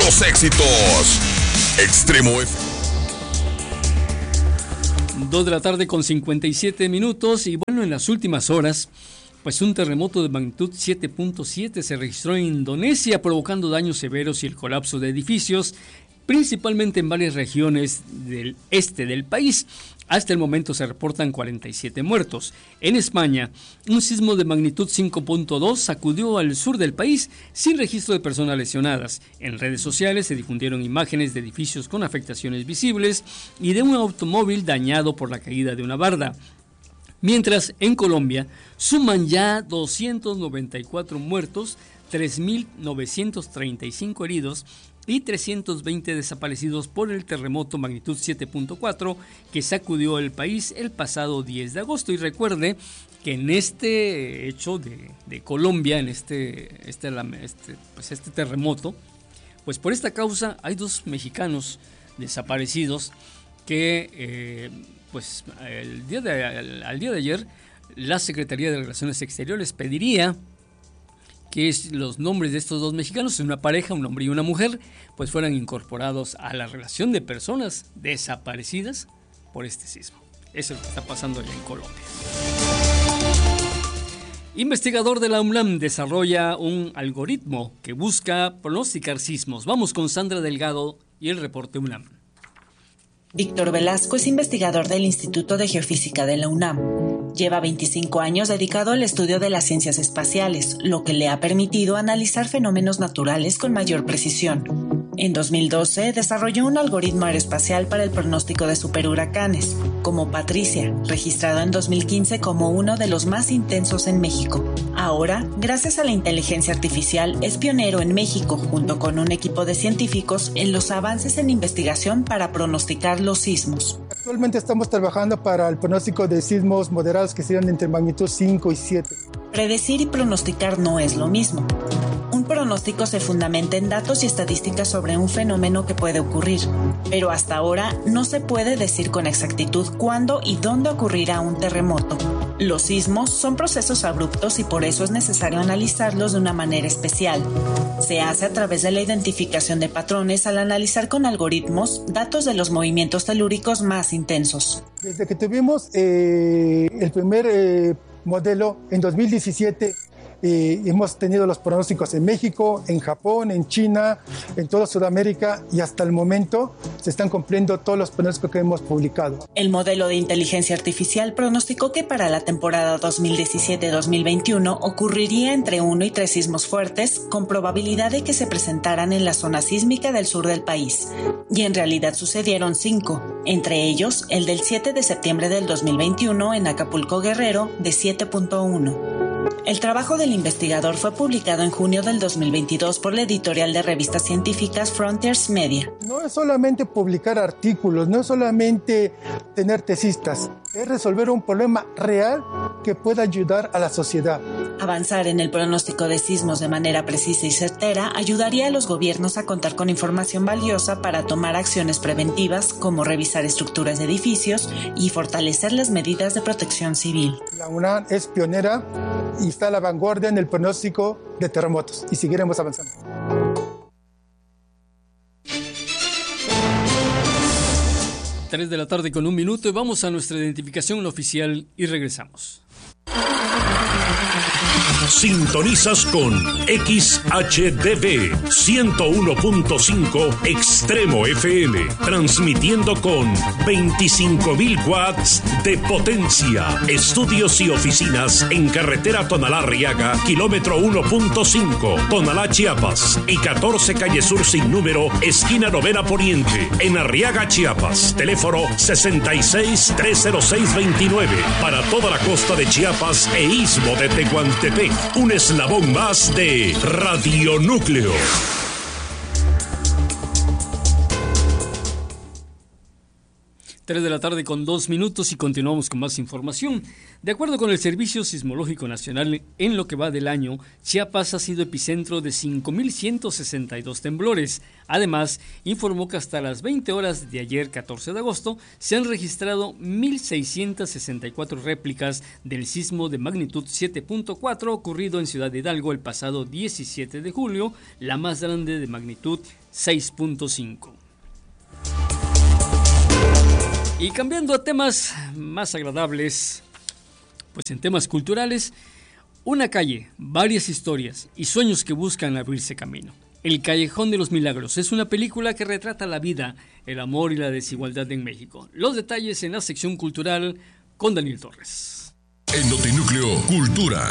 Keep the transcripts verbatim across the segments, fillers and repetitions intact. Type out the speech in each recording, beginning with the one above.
puros éxitos. Extremo F. Dos de la tarde con cincuenta y siete minutos. Y bueno, en las últimas horas, pues un terremoto de magnitud siete punto siete se registró en Indonesia, provocando daños severos y el colapso de edificios, principalmente en varias regiones del este del país. Hasta el momento se reportan cuarenta y siete muertos. En España, un sismo de magnitud cinco punto dos sacudió al sur del país sin registro de personas lesionadas. En redes sociales se difundieron imágenes de edificios con afectaciones visibles y de un automóvil dañado por la caída de una barda. Mientras, en Colombia, suman ya doscientos noventa y cuatro muertos, tres mil novecientos treinta y cinco heridos y trescientos veinte desaparecidos por el terremoto magnitud siete punto cuatro que sacudió el país el pasado diez de agosto. Y recuerde que en este hecho de, de Colombia, en este, este, este, pues este terremoto, pues por esta causa hay dos mexicanos desaparecidos que, eh, pues el día de, al, al día de ayer, la Secretaría de Relaciones Exteriores pediría que los nombres de estos dos mexicanos, una pareja, un hombre y una mujer, pues fueran incorporados a la relación de personas desaparecidas por este sismo. Eso es lo que está pasando allá en Colombia. Investigador de la UNAM desarrolla un algoritmo que busca pronosticar sismos. Vamos con Sandra Delgado y el reporte UNAM. Víctor Velasco es investigador del Instituto de Geofísica de la UNAM. Lleva veinticinco años dedicado al estudio de las ciencias espaciales, lo que le ha permitido analizar fenómenos naturales con mayor precisión. En dos mil doce desarrolló un algoritmo aeroespacial para el pronóstico de superhuracanes, como Patricia, registrado en dos mil quince como uno de los más intensos en México. Ahora, gracias a la inteligencia artificial, es pionero en México, junto con un equipo de científicos, en los avances en investigación para pronosticar los sismos. Actualmente estamos trabajando para el pronóstico de sismos moderados que serían entre magnitud cinco y siete. Predecir y pronosticar no es lo mismo. Un pronóstico se fundamenta en datos y estadísticas sobre un fenómeno que puede ocurrir, pero hasta ahora no se puede decir con exactitud cuándo y dónde ocurrirá un terremoto. Los sismos son procesos abruptos y por eso es necesario analizarlos de una manera especial. Se hace a través de la identificación de patrones al analizar con algoritmos datos de los movimientos telúricos más intensos. Desde que tuvimos eh, el primer eh, modelo en dos mil diecisiete, Eh, hemos tenido los pronósticos en México, en Japón, en China, en toda Sudamérica, y hasta el momento se están cumpliendo todos los pronósticos que hemos publicado. El modelo de inteligencia artificial pronosticó que para la temporada dos mil diecisiete dos mil veintiuno ocurriría entre uno y tres sismos fuertes con probabilidad de que se presentaran en la zona sísmica del sur del país. Y en realidad sucedieron cinco, entre ellos el del siete de septiembre del dos mil veintiuno en Acapulco, Guerrero, de siete punto uno. El trabajo del investigador fue publicado en junio del dos mil veintidós por la editorial de revistas científicas Frontiers Media. No es solamente publicar artículos, no es solamente tener tesistas, es resolver un problema real que pueda ayudar a la sociedad. Avanzar en el pronóstico de sismos de manera precisa y certera ayudaría a los gobiernos a contar con información valiosa para tomar acciones preventivas como revisar estructuras de edificios y fortalecer las medidas de protección civil. La UNAM es pionera y está a la vanguardia en el pronóstico de terremotos y seguiremos avanzando. tres de la tarde con un minuto y vamos a nuestra identificación oficial y regresamos. Sintonizas con X H D V ciento uno punto cinco Extremo F M, transmitiendo con veinticinco mil watts de potencia. Estudios y oficinas en carretera Tonalá-Arriaga, kilómetro uno punto cinco, Tonalá, Chiapas, y catorce calle Sur sin número, esquina Novena Poniente, en Arriaga, Chiapas. Teléfono sesenta y seis, trescientos seis veintinueve, para toda la costa de Chiapas e istmo de Tehuantepec. Un eslabón más de Radionúcleo. tres de la tarde con dos minutos y continuamos con más información. De acuerdo con el Servicio Sismológico Nacional, en lo que va del año, Chiapas ha sido epicentro de cinco mil ciento sesenta y dos temblores. Además, informó que hasta las veinte horas de ayer, catorce de agosto, se han registrado mil seiscientas sesenta y cuatro réplicas del sismo de magnitud siete punto cuatro ocurrido en Ciudad de Hidalgo el pasado diecisiete de julio, la más grande de magnitud seis punto cinco. Y cambiando a temas más agradables, pues en temas culturales, una calle, varias historias y sueños que buscan abrirse camino. El Callejón de los Milagros es una película que retrata la vida, el amor y la desigualdad en México. Los detalles en la sección cultural con Daniel Torres. En Notinúcleo Cultura.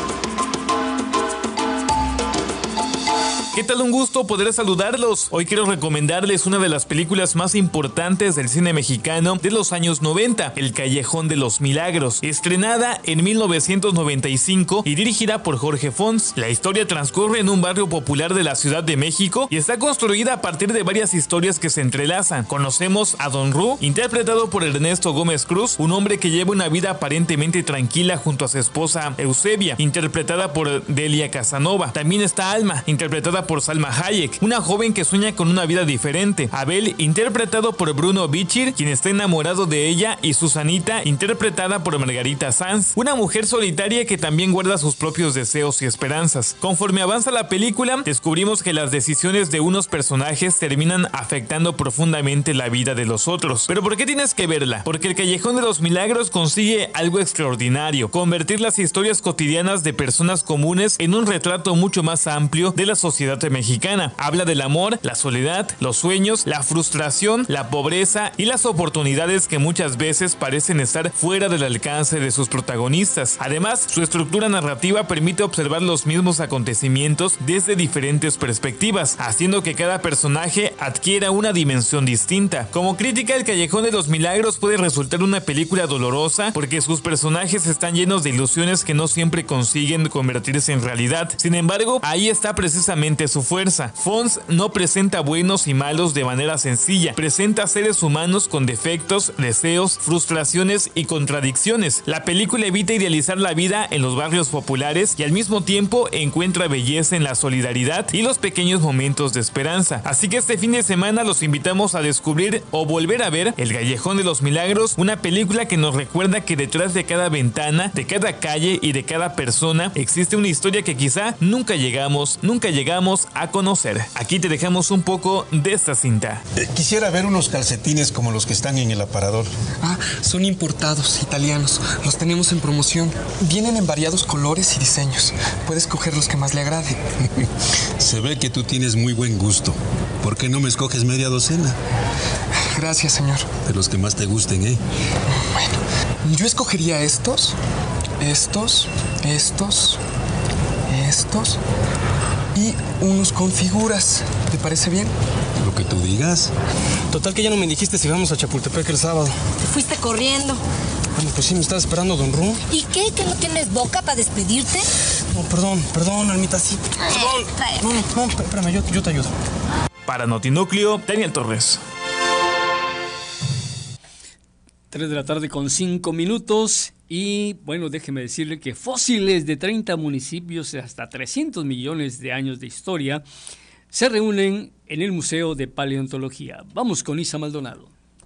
¿Qué tal? Un gusto poder saludarlos. Hoy quiero recomendarles una de las películas más importantes del cine mexicano de los años noventa, El Callejón de los Milagros, estrenada en mil novecientos noventa y cinco y dirigida por Jorge Fons. La historia transcurre en un barrio popular de la Ciudad de México y está construida a partir de varias historias que se entrelazan. Conocemos a Don Ru, interpretado por Ernesto Gómez Cruz, un hombre que lleva una vida aparentemente tranquila junto a su esposa Eusebia, interpretada por Delia Casanova. También está Alma, interpretada por Salma Hayek, una joven que sueña con una vida diferente. Abel, interpretado por Bruno Bichir, quien está enamorado de ella, y Susanita, interpretada por Margarita Sanz, una mujer solitaria que también guarda sus propios deseos y esperanzas. Conforme avanza la película, descubrimos que las decisiones de unos personajes terminan afectando profundamente la vida de los otros. ¿Pero por qué tienes que verla? Porque El Callejón de los Milagros consigue algo extraordinario: convertir las historias cotidianas de personas comunes en un retrato mucho más amplio de la sociedad mexicana. Habla del amor, la soledad, los sueños, la frustración, la pobreza y las oportunidades que muchas veces parecen estar fuera del alcance de sus protagonistas. Además, su estructura narrativa permite observar los mismos acontecimientos desde diferentes perspectivas, haciendo que cada personaje adquiera una dimensión distinta. Como crítica, El Callejón de los Milagros puede resultar una película dolorosa porque sus personajes están llenos de ilusiones que no siempre consiguen convertirse en realidad. Sin embargo, ahí está precisamente su fuerza. Fons no presenta buenos y malos de manera sencilla, presenta seres humanos con defectos, deseos, frustraciones y contradicciones. La película evita idealizar la vida en los barrios populares y al mismo tiempo encuentra belleza en la solidaridad y los pequeños momentos de esperanza. Así que este fin de semana los invitamos a descubrir o volver a ver El Callejón de los Milagros, una película que nos recuerda que detrás de cada ventana, de cada calle y de cada persona existe una historia que quizá nunca llegamos, nunca llegamos a conocer. Aquí te dejamos un poco de esta cinta. Eh, quisiera ver unos calcetines como los que están en el aparador. Ah, son importados, italianos. Los tenemos en promoción. Vienen en variados colores y diseños. Puedes coger los que más le agrade. Se ve que tú tienes muy buen gusto. ¿Por qué no me escoges media docena? Gracias, señor. De los que más te gusten, ¿eh? Bueno, yo escogería estos, estos, estos, estos y unos con figuras. ¿Te parece bien? Lo que tú digas. Total que ya no me dijiste si vamos a Chapultepec el sábado. Te fuiste corriendo. Bueno, pues sí, me estaba esperando Don Ru. ¿Y qué? ¿Que no tienes boca para despedirte? No, perdón, perdón, Almita, sí. Perdón. Eh, no, no, no, espérame, yo, yo te ayudo. Para Notinúcleo, Daniel Torres. tres de la tarde con cinco minutos y bueno, déjeme decirle que fósiles de treinta municipios de hasta trescientos millones de años de historia se reúnen en el Museo de Paleontología. Vamos con Isa Maldonado.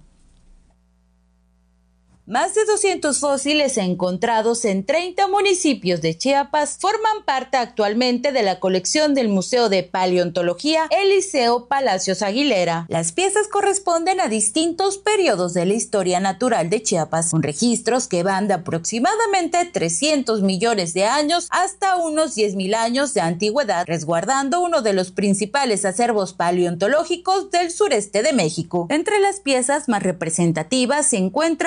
Más de doscientos fósiles encontrados en treinta municipios de Chiapas forman parte actualmente de la colección del Museo de Paleontología Eliseo Palacios Aguilera. Las piezas corresponden a distintos periodos de la historia natural de Chiapas, con registros que van de aproximadamente trescientos millones de años hasta unos diez mil años de antigüedad, resguardando uno de los principales acervos paleontológicos del sureste de México. Entre las piezas más representativas se encuentra la reconstrucción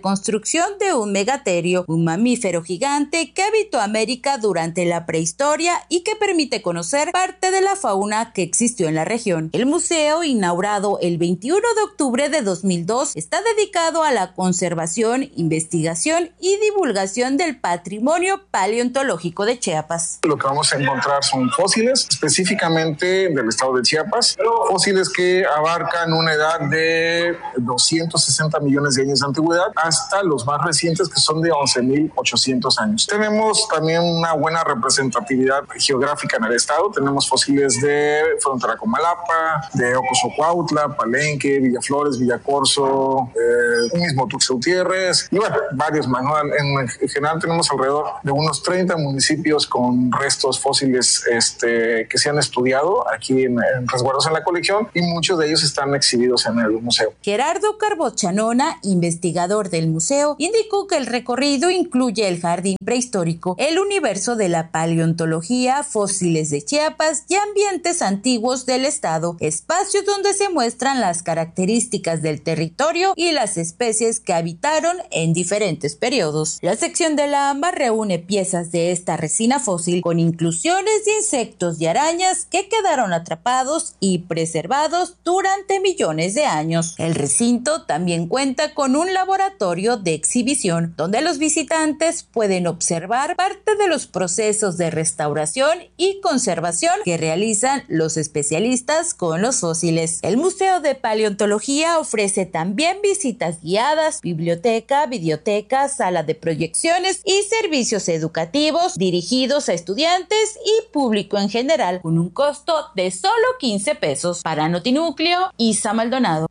reconstrucción de un megaterio, un mamífero gigante que habitó América durante la prehistoria y que permite conocer parte de la fauna que existió en la región. El museo, inaugurado el veintiuno de octubre de dos mil dos, está dedicado a la conservación, investigación y divulgación del patrimonio paleontológico de Chiapas. Lo que vamos a encontrar son fósiles, específicamente del estado de Chiapas, fósiles que abarcan una edad de doscientos sesenta millones de años de antigüedad hasta los más recientes, que son de once mil ochocientos años. Tenemos también una buena representatividad geográfica en el estado. Tenemos fósiles de frontera con Malapa, de Ocosocuautla, Palenque, Villaflores, Villacorso, eh, mismo Tuxtla Gutiérrez y bueno, varios más, ¿no? En, en general tenemos alrededor de unos treinta municipios con restos fósiles este, que se han estudiado aquí en, en resguardos en la colección y muchos de ellos están exhibidos en el museo. Gerardo Carbochanona, investigador del museo, indicó que el recorrido incluye el jardín prehistórico, el universo de la paleontología, fósiles de Chiapas y ambientes antiguos del estado, espacios donde se muestran las características del territorio y las especies que habitaron en diferentes periodos. La sección de la AMBA reúne piezas de esta resina fósil con inclusiones de insectos y arañas que quedaron atrapados y preservados durante millones de años. El recinto también cuenta con un laboratorio de exhibición donde los visitantes pueden observar parte de los procesos de restauración y conservación que realizan los especialistas con los fósiles. El Museo de Paleontología ofrece también visitas guiadas, biblioteca, videoteca, sala de proyecciones y servicios educativos dirigidos a estudiantes y público en general, con un costo de solo quince pesos. Para Notinúcleo, Isa Maldonado.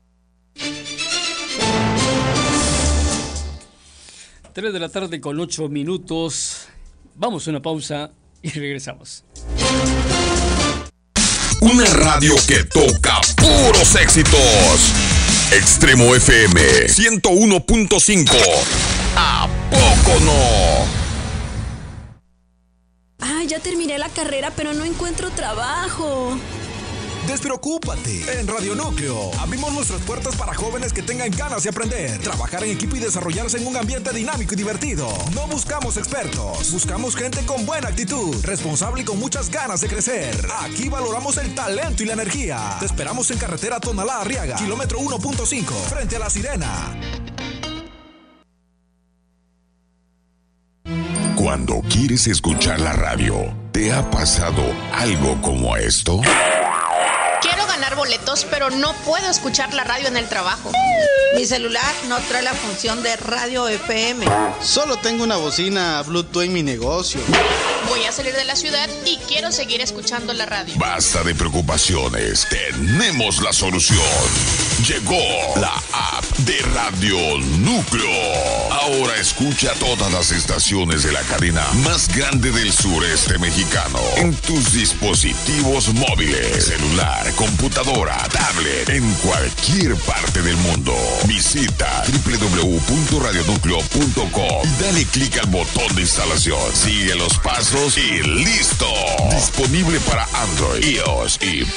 tres de la tarde con ocho minutos. Vamos a una pausa y regresamos. Una radio que toca puros éxitos. Extremo F M ciento uno punto cinco. ¿A poco no? Ah, ya terminé la carrera, pero no encuentro trabajo. Despreocúpate. En Radio Núcleo abrimos nuestras puertas para jóvenes que tengan ganas de aprender, trabajar en equipo y desarrollarse en un ambiente dinámico y divertido. No buscamos expertos, buscamos gente con buena actitud, responsable y con muchas ganas de crecer. Aquí valoramos el talento y la energía. Te esperamos en carretera Tonalá-Arriaga, kilómetro uno punto cinco, frente a La Sirena. Cuando quieres escuchar la radio, ¿te ha pasado algo como esto? Quiero ganar boletos, pero no puedo escuchar la radio en el trabajo. Mi celular no trae la función de radio F M. Solo tengo una bocina Bluetooth en mi negocio. Voy a salir de la ciudad y quiero seguir escuchando la radio. Basta de preocupaciones, tenemos la solución. Llegó la app de Radio Núcleo. Ahora escucha todas las estaciones de la cadena más grande del sureste mexicano en tus dispositivos móviles, celular, computadora, tablet, en cualquier parte del mundo. Visita doble u doble u doble u punto radio núcleo punto com y dale clic al botón de instalación. Sigue los pasos y listo. Disponible para Android, iOS y